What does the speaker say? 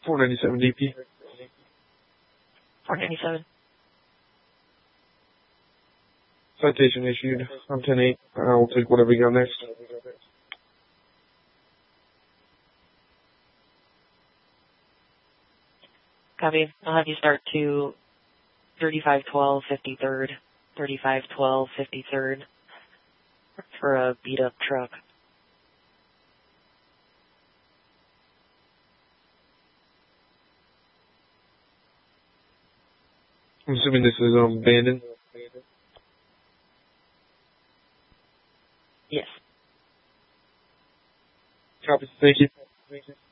497 DP. 497. Citation issued. I'm 10-8. I'll take whatever you got next. Copy. I'll have you start to 3512 53rd, 3512 53rd for a beat-up truck. I'm assuming this is abandoned. Yes. Copy. Thank you.